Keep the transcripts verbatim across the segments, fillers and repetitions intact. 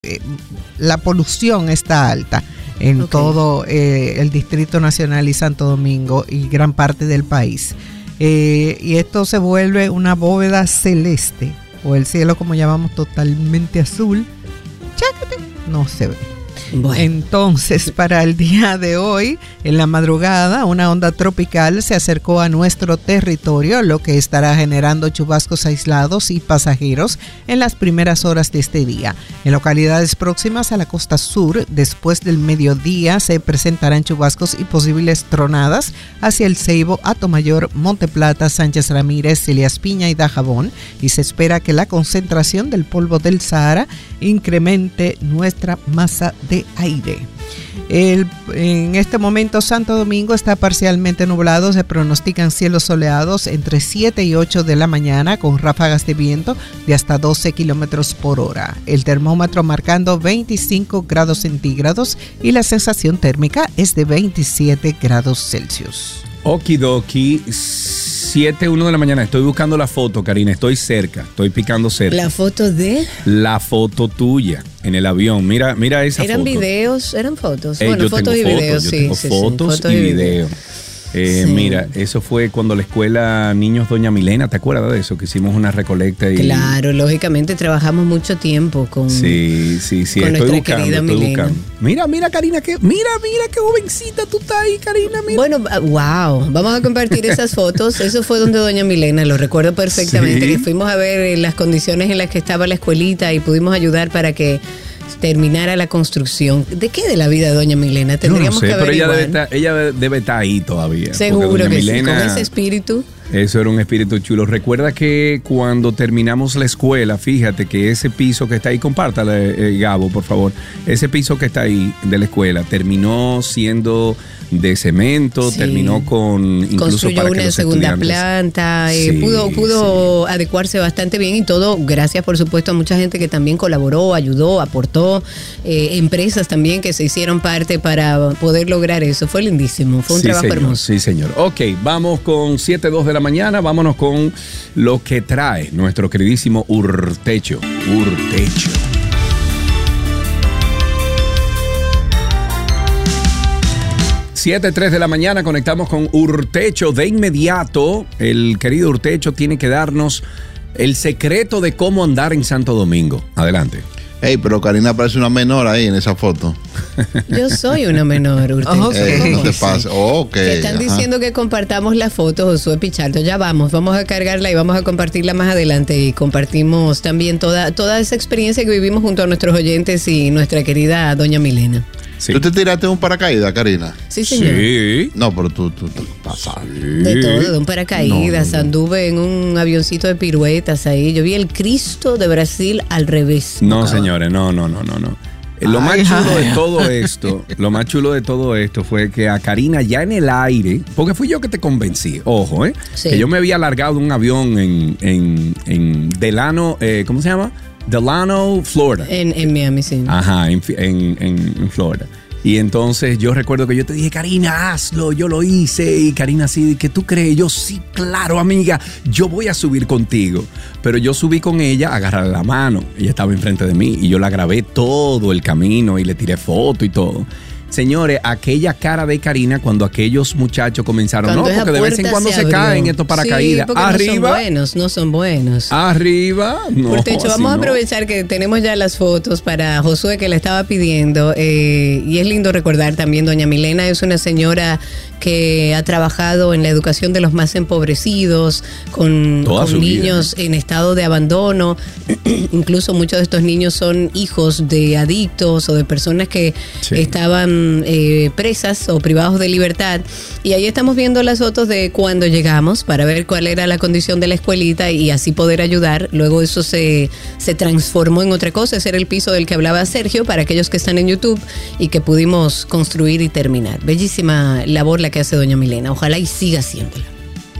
eh, la polución está alta en okay. todo eh, el Distrito Nacional y Santo Domingo y gran parte del país. Eh, y esto se vuelve una bóveda celeste, o el cielo como llamamos totalmente azul. Chácate, no se ve. Bueno. Entonces, para el día de hoy, en la madrugada, una onda tropical se acercó a nuestro territorio, lo que estará generando chubascos aislados y pasajeros en las primeras horas de este día. En localidades próximas a la costa sur, después del mediodía, se presentarán chubascos y posibles tronadas hacia el Ceibo, Atomayor, Monte Plata, Sánchez Ramírez, Elías Piña y Dajabón, y se espera que la concentración del polvo del Sahara incremente nuestra masa de aire. El, en este momento Santo Domingo está parcialmente nublado, se pronostican cielos soleados entre siete y ocho de la mañana con ráfagas de viento de hasta doce kilómetros por hora. El termómetro marcando veinticinco grados centígrados y la sensación térmica es de veintisiete grados Celsius. Okidoki, siete, uno de la mañana. Estoy buscando la foto, Karina. Estoy cerca. Estoy picando cerca. ¿La foto de? La foto tuya en el avión. Mira, mira esa ¿Eran foto. ¿Eran videos? ¿Eran fotos? Eh, bueno, fotos y fotos, videos, yo sí. Tengo sí, fotos, sí, fotos y, y videos. Eh, sí. Mira, eso fue cuando la escuela Niños Doña Milena, ¿te acuerdas de eso? Que hicimos una recolecta y... Claro, lógicamente trabajamos mucho tiempo con, sí, sí, sí, con estoy nuestra buscando, querida estoy Milena. Buscando. Mira, mira, Karina, que, mira, mira qué jovencita tú estás ahí, Karina, mira. Bueno, wow, vamos a compartir esas fotos. Eso fue donde Doña Milena, lo recuerdo perfectamente, sí. Que fuimos a ver las condiciones en las que estaba la escuelita y pudimos ayudar para que terminara la construcción. ¿De qué de la vida de Doña Milena? Tendríamos Yo no sé, que averiguar. pero ella debe, estar, ella debe estar ahí todavía. Seguro que Milena, sí, con ese espíritu. Eso era un espíritu chulo. Recuerda que cuando terminamos la escuela, fíjate que ese piso que está ahí, compártale, eh, Gabo, por favor. Ese piso que está ahí de la escuela terminó siendo de cemento, sí. Terminó con incluso construyó para una que los segunda planta, eh, sí, pudo, pudo sí. adecuarse bastante bien y todo gracias por supuesto a mucha gente que también colaboró, ayudó, aportó, eh, empresas también que se hicieron parte para poder lograr eso. Fue lindísimo, fue un sí, trabajo señor, hermoso. Sí, señor. Ok, vamos con siete dos de la mañana, vámonos con lo que trae nuestro queridísimo Urtecho. Urtecho. siete tres de la mañana, conectamos con Urtecho. De inmediato, el querido Urtecho tiene que darnos el secreto de cómo andar en Santo Domingo. Adelante. Ey, pero Karina parece una menor ahí en esa foto. Yo soy una menor, Urtecho. Okay. Eh, no te pasa. Oh, okay. Que están Ajá. diciendo que compartamos la foto, Josué Pichardo. Ya vamos, vamos a cargarla y vamos a compartirla más adelante. Y compartimos también toda, toda esa experiencia que vivimos junto a nuestros oyentes y nuestra querida Doña Milena. Sí. ¿Tú te tiraste un paracaídas, Karina? Sí, señor. Sí. No, pero tú, tú, tú pasas. Sí. De todo, de un paracaídas. No, no, no. Anduve en un avioncito de piruetas ahí. Yo vi el Cristo de Brasil al revés. No, señores, no, no, no, no, no. Lo ay, más chulo ay, de todo esto, lo más chulo de todo esto fue que a Karina ya en el aire, porque fui yo que te convencí, ojo, ¿eh? Sí. Que yo me había largado de un avión en, en, en Delano, eh, ¿cómo se llama? Delano, Florida. En, en Miami, sí. Ajá, en, en, en Florida. Y entonces yo recuerdo que yo te dije, Karina, hazlo, yo lo hice. Y Karina, sí, ¿qué tú crees? Yo, sí, claro, amiga, yo voy a subir contigo. Pero yo subí con ella a agarrarle la mano. Ella estaba enfrente de mí y yo la grabé todo el camino y le tiré foto y todo. Señores, aquella cara de Karina cuando aquellos muchachos comenzaron, cuando no, porque de vez en cuando se, se caen estos paracaídas. Sí, arriba. No son buenos, no son buenos. Arriba, no. Por techo, vamos no. a aprovechar que tenemos ya las fotos para Josué que le estaba pidiendo. Eh, y es lindo recordar también, Doña Milena es una señora que ha trabajado en la educación de los más empobrecidos, con, con niños vida. en estado de abandono. Incluso muchos de estos niños son hijos de adictos o de personas que sí. estaban Eh, presas o privados de libertad, y ahí estamos viendo las fotos de cuando llegamos para ver cuál era la condición de la escuelita y así poder ayudar. Luego eso se, se transformó en otra cosa. Ese era el piso del que hablaba Sergio para aquellos que están en YouTube y que pudimos construir y terminar. Bellísima labor la que hace Doña Milena, ojalá y siga haciéndola.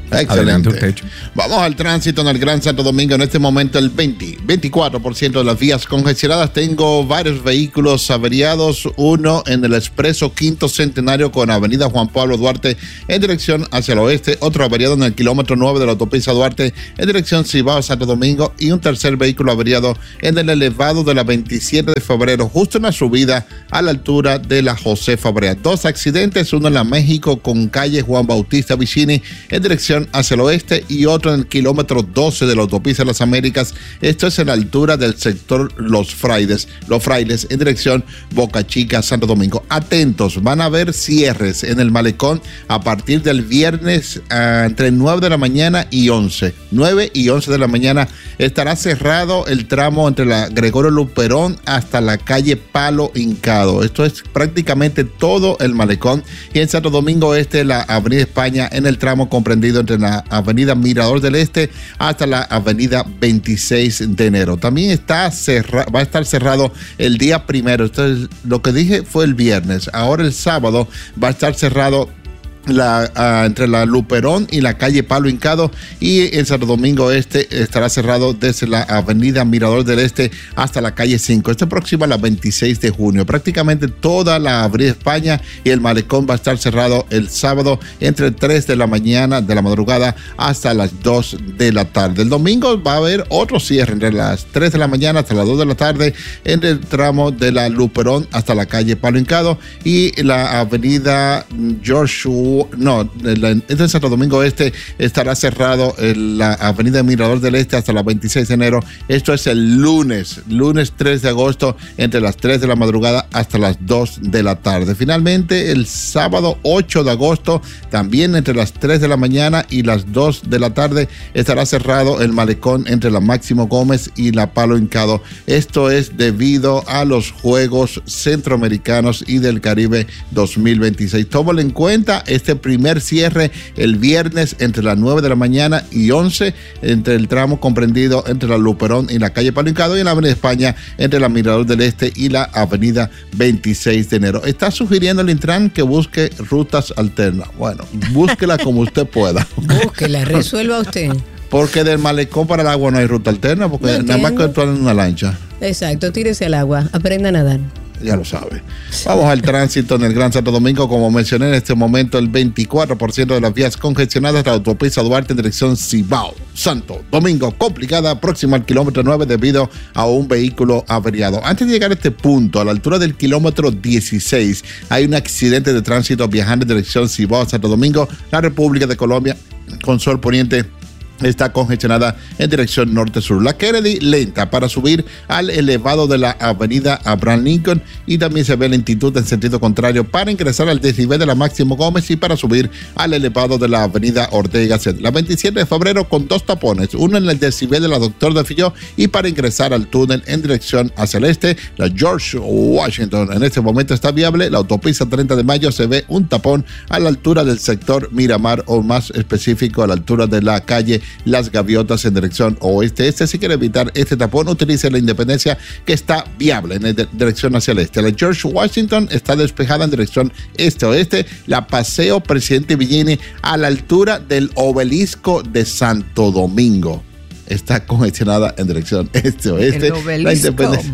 Excelente. Adelante, Vamos al tránsito en el Gran Santo Domingo. En este momento el veinte, veinticuatro por ciento de las vías congestionadas. Tengo varios vehículos averiados. Uno en el expreso Quinto Centenario con avenida Juan Pablo Duarte en dirección hacia el oeste. Otro averiado en el kilómetro nueve de la autopista Duarte en dirección Cibao Santo Domingo. Y un tercer vehículo averiado en el elevado de la veintisiete de febrero, justo en la subida a la altura de la Josefa Brea. Dos accidentes, uno en la México con calle Juan Bautista Vicini en dirección hacia el oeste y otro en el kilómetro doce de la autopista de las Américas. Esto es en la altura del sector Los Frailes, Los Frailes en dirección Boca Chica, Santo Domingo. Atentos, van a haber cierres en el malecón a partir del viernes uh, entre nueve de la mañana y once. nueve y once de la mañana estará cerrado el tramo entre la Gregorio Luperón hasta la calle Palo Hincado. Esto es prácticamente todo el malecón. Y en Santo Domingo Este, la avenida España en el tramo comprendido entre la avenida Mirador del Este hasta la avenida veintiséis de enero. También está cerra, va a estar cerrado el día primero. Esto es, lo que dije fue el viernes. Ahora el sábado va a estar cerrado La, uh, entre la Luperón y la calle Palo Hincado, y en Santo Domingo Este estará cerrado desde la avenida Mirador del Este hasta la calle cinco. Este próximo a la veintiséis de junio. Prácticamente toda la avenida España y el malecón va a estar cerrado el sábado entre tres de la mañana, de la madrugada, hasta las dos de la tarde. El domingo va a haber otro cierre entre las tres de la mañana hasta las dos de la tarde en el tramo de la Luperón hasta la calle Palo Hincado, y la avenida George No, este en Santo Domingo Este estará cerrado en la avenida Mirador del Este hasta la veintiséis de enero. Esto es el lunes, lunes tres de agosto, entre las tres de la madrugada hasta las dos de la tarde. Finalmente, el sábado ocho de agosto, también entre las tres de la mañana y las dos de la tarde, estará cerrado el malecón entre la Máximo Gómez y la Palo Hincado. Esto es debido a los Juegos Centroamericanos y del Caribe dos mil veintiséis. Tómalo en cuenta. Este primer cierre el viernes entre las nueve de la mañana y once, entre el tramo comprendido entre la Luperón y la calle Palo Hincado, y en la avenida España entre la Mirador del Este y la avenida veintiséis de enero. Está sugiriendo el Intran que busque rutas alternas. Bueno, búsquela como usted pueda. Búsquela, resuelva usted. Porque del malecón para el agua no hay ruta alterna, porque no nada más que entrar en una lancha. Exacto, tírese al agua, aprenda a nadar. Ya lo sabe. Vamos al tránsito en el Gran Santo Domingo. Como mencioné, en este momento el veinticuatro por ciento de las vías congestionadas, la autopista Duarte en dirección Cibao Santo Domingo complicada, próxima al kilómetro nueve debido a un vehículo averiado. Antes de llegar a este punto, a la altura del kilómetro dieciséis, hay un accidente de tránsito viajando en dirección Cibao Santo Domingo, la República de Colombia, con Sol Poniente. Está congestionada en dirección norte-sur. La Kennedy lenta para subir al elevado de la avenida Abraham Lincoln, y también se ve lentitud en sentido contrario para ingresar al desnivel de la Máximo Gómez y para subir al elevado de la avenida Ortega Gasset. La veintisiete de febrero con dos tapones, uno en el desnivel de la Doctor de Filló y para ingresar al túnel en dirección hacia el este. La George Washington en este momento está viable. La autopista treinta de mayo se ve un tapón a la altura del sector Miramar, o más específico a la altura de la calle Las Gaviotas en dirección oeste. Este, si quiere evitar este tapón, utilice la Independencia, que está viable en de dirección hacia el este. La George Washington está despejada en dirección este-oeste. La Paseo Presidente Villini a la altura del Obelisco de Santo Domingo está congestionada en dirección este-oeste. El Obelisco La Independencia.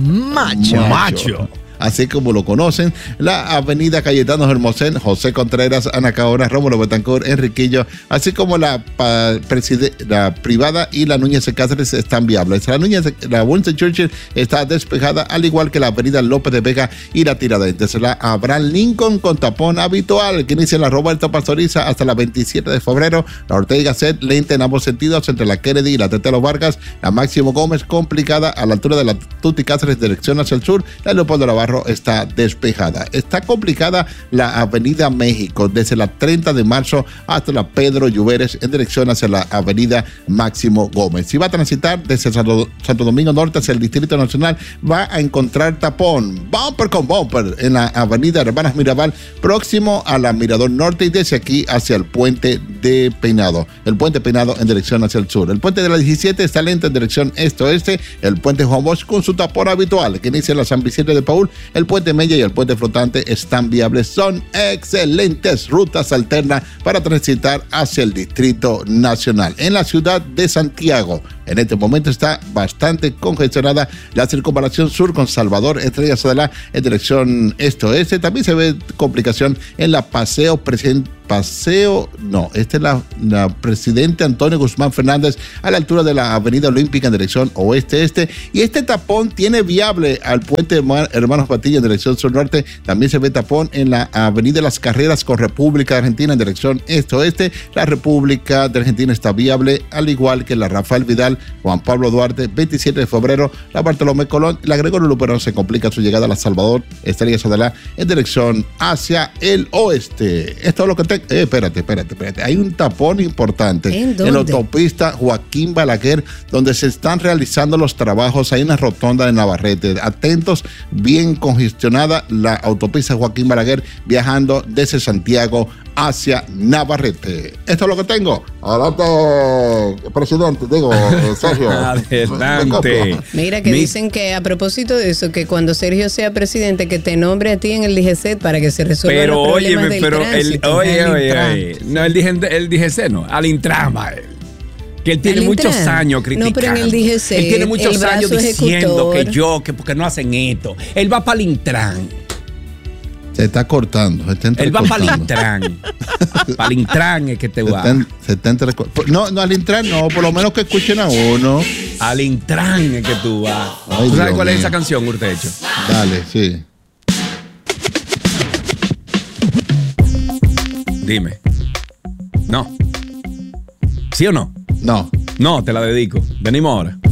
Macho. Macho. Así como lo conocen, la avenida Cayetano Hermosén, José Contreras, Ana Caona, Rómulo Betancourt, Enriquillo, así como la, pa, la privada y la Núñez de Cáceres están viables. La Núñez, la Winston Churchill está despejada, al igual que la avenida López de Vega y la Tiradentes. La Abraham Lincoln con tapón habitual que inicia en la Roberto Pastoriza hasta la veintisiete de febrero. La Ortega Gasset lenta en ambos sentidos entre la Kennedy y la Tetelo Vargas. La Máximo Gómez complicada a la altura de la Tuti Cáceres dirección hacia el sur. La Leopoldo Navarro está despejada. Está complicada la avenida México desde la treinta de marzo hasta la Pedro Lluveres en dirección hacia la avenida Máximo Gómez. Si va a transitar desde Santo, Santo Domingo Norte hacia el Distrito Nacional, va a encontrar tapón bumper con bumper en la avenida Hermanas Mirabal próximo a la Mirador Norte, y desde aquí hacia el puente de Peinado. El puente Peinado en dirección hacia el sur. El puente de la diecisiete está lento en dirección este-oeste. El puente Juan Bosch con su tapón habitual que inicia en la San Vicente de Paúl. El puente Mella y el puente flotante están viables. Son excelentes rutas alternas para transitar hacia el Distrito Nacional. En la ciudad de Santiago, en este momento está bastante congestionada la circunvalación sur con Salvador Estrella Sadalá en dirección este-oeste. También se ve complicación en la Paseo Presidente. Paseo, no, esta es la, la Presidente Antonio Guzmán Fernández a la altura de la Avenida Olímpica en dirección oeste-este. Y este tapón tiene viable al puente Hermanos Patilla en dirección sur-norte. También se ve tapón en la Avenida Las Carreras con República de Argentina en dirección este-oeste. La República de Argentina está viable, al igual que la Rafael Vidal, Juan Pablo Duarte, veintisiete de febrero, la Bartolomé Colón, la Gregorio Luperón. Se complica su llegada a la Salvador Estrella Sadalá en dirección hacia el oeste. Esto es lo que te Eh, espérate, espérate, espérate. Hay un tapón importante ¿En dónde? en la autopista Joaquín Balaguer, donde se están realizando los trabajos. Hay una rotonda de Navarrete. Atentos, bien congestionada la autopista Joaquín Balaguer viajando desde Santiago hacia Navarrete. Esto es lo que tengo. Adelante, presidente, digo, Sergio. Adelante. Mira que Mi... dicen que a propósito de eso, que cuando Sergio sea presidente, que te nombre a ti en el D G C para que se resuelvan pero, los problemas óyeme, del pero tránsito. el, oye, El oye, Intran. oye, no, el, el D G C no, al Intrama, él. Que él tiene ¿Al muchos Intran? años criticando. No, pero en el D G C, él tiene muchos el brazo años diciendo ejecutor. que yo, que porque no hacen esto. Él va para el Intran. Se está cortando. Se está Él va para el entrecortando. Intran. Para el Intran es que te Se va. está, se está entrecortando. No, no, al Intran no, por lo menos que escuchen a uno. Al Intran es que tú vas. Ay, ¿Tú sabes Dios cuál es mío. esa canción, Urtecho? Dale, sí. Dime. No. ¿Sí o no? No. No, te la dedico. Venimos ahora.